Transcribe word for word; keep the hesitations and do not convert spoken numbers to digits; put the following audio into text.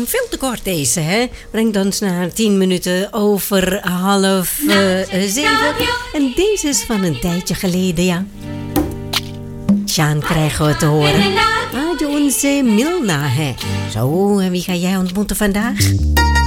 veel te kort deze, hè? Brengt ons naar tien minuten over half uh, zeven. En deze is van een tijdje geleden, ja. Sjaan krijgen we te horen. Ah, onze Milna, hè. Zo, en wie ga jij ontmoeten vandaag?